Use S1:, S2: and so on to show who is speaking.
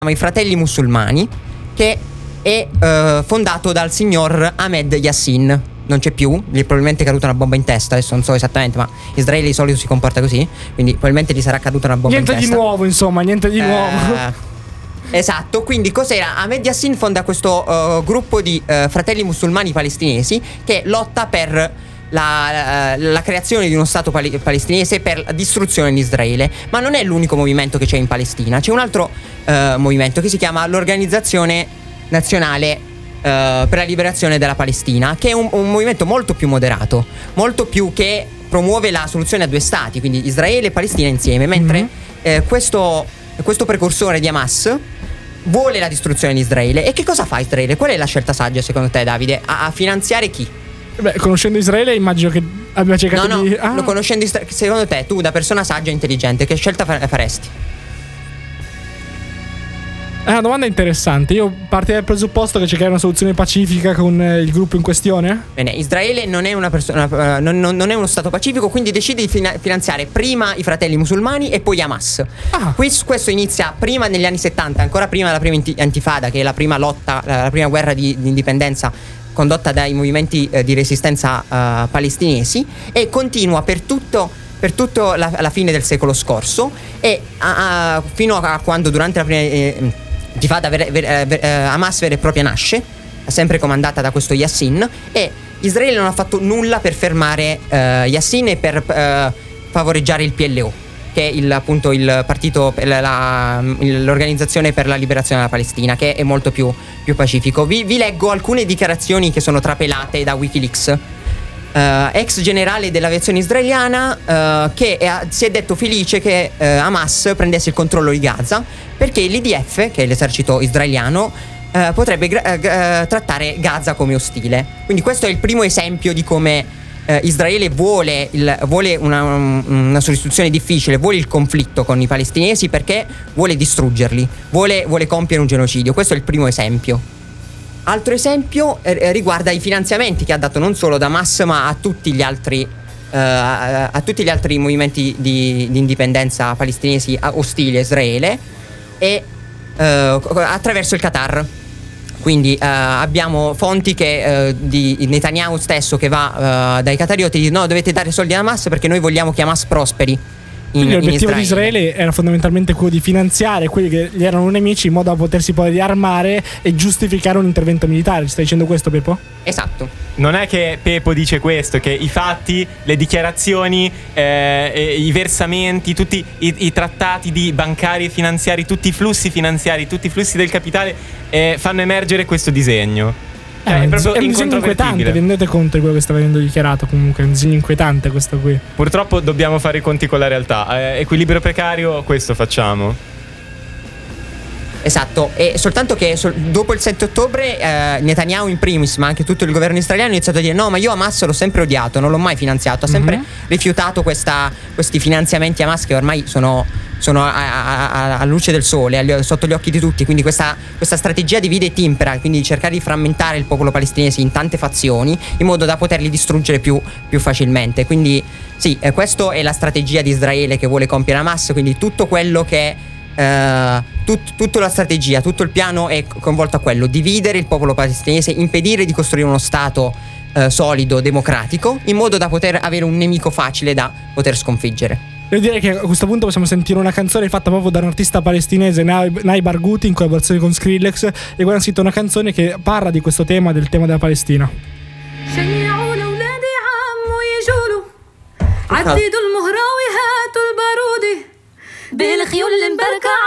S1: i Fratelli Musulmani, che è fondato dal signor Ahmed Yassin. Non c'è più, gli è probabilmente caduta una bomba in testa. Adesso non so esattamente, ma Israele di solito si comporta così, quindi probabilmente gli sarà caduta una bomba in testa.
S2: Niente di nuovo, insomma, niente di nuovo.
S1: Esatto, quindi cos'era? Ahmed Yassin fonda questo gruppo di fratelli musulmani palestinesi che lotta per la creazione di uno stato palestinese, per la distruzione di Israele. Ma non è l'unico movimento che c'è in Palestina. C'è un altro movimento che si chiama l'Organizzazione Nazionale per la liberazione della Palestina, che è un movimento molto più moderato, molto più, che promuove la soluzione a due stati, quindi Israele e Palestina insieme, mentre questo precursore di Hamas vuole la distruzione di Israele. E che cosa fa Israele? Qual è la scelta saggia secondo te, Davide? A finanziare chi?
S2: Beh, conoscendo Israele immagino che abbia cercato di...
S1: No, conoscendo secondo te, tu da persona saggia e intelligente, che scelta faresti?
S2: È una domanda interessante. Io partirei dal presupposto che cercare una soluzione pacifica con il gruppo in questione.
S1: Bene, Israele non è una persona, non è uno stato pacifico, quindi decide di finanziare prima i fratelli musulmani e poi Hamas. Questo inizia prima, negli anni 70, ancora prima della prima intifada, che è la prima lotta, la prima guerra di indipendenza condotta dai movimenti di resistenza palestinesi, e continua per tutto la fine del secolo scorso, e fino a quando durante la prima intifada Hamas vera e propria nasce, sempre comandata da questo Yassin, e Israele non ha fatto nulla per fermare Yassin e per favoreggiare il PLO, che è appunto il partito, l'organizzazione per la liberazione della Palestina, che è molto più pacifico. Vi leggo alcune dichiarazioni che sono trapelate da Wikileaks. Ex generale dell'aviazione israeliana che si è detto felice che Hamas prendesse il controllo di Gaza, perché l'IDF, che è l'esercito israeliano, potrebbe trattare Gaza come ostile. Quindi questo è il primo esempio di come Israele vuole una soluzione difficile, vuole il conflitto con i palestinesi perché vuole distruggerli, vuole compiere un genocidio. Questo è il primo esempio. Altro esempio riguarda i finanziamenti che ha dato non solo ad Hamas, ma a tutti gli altri movimenti di indipendenza palestinesi ostili a Israele, e attraverso il Qatar. Quindi abbiamo fonti di Netanyahu stesso che va dai qatarioti e dice: no, dovete dare soldi a Hamas perché noi vogliamo che Hamas prosperi.
S2: Quindi l'obiettivo di Israele era fondamentalmente quello di finanziare quelli che gli erano nemici, in modo da potersi poi riarmare e giustificare un intervento militare. Ci stai dicendo questo, Peppo?
S1: Esatto.
S3: Non è che Peppo dice questo, che i fatti, le dichiarazioni, i versamenti, tutti i trattati di bancari e finanziari, tutti i flussi finanziari, tutti i flussi del capitale fanno emergere questo disegno.
S2: È un disegno inquietante, vi rendete conto di quello che sta venendo dichiarato? Comunque è un disegno inquietante questo qui.
S3: Purtroppo dobbiamo fare i conti con la realtà. Equilibrio precario, questo facciamo.
S1: Esatto, e soltanto che dopo il 7 ottobre Netanyahu in primis, ma anche tutto il governo israeliano, ha iniziato a dire: no, ma io Hamas l'ho sempre odiato, non l'ho mai finanziato, ha sempre rifiutato questi finanziamenti a Hamas, che ormai sono a luce del sole, sotto gli occhi di tutti. Quindi questa strategia divide e timpera, quindi cercare di frammentare il popolo palestinese in tante fazioni in modo da poterli distruggere più facilmente. Quindi sì, questa è la strategia di Israele che vuole compiere Hamas. Quindi tutto quello che tutta la strategia, tutto il piano è convolto a quello: dividere il popolo palestinese, impedire di costruire uno stato solido, democratico, in modo da poter avere un nemico facile da poter sconfiggere.
S2: Devo dire che a questo punto possiamo sentire una canzone fatta proprio da un artista palestinese, Nai Barghouti, in collaborazione con Skrillex, e quando ha scritto una canzone che parla di questo tema, del tema della Palestina.
S4: بالخيول المبركة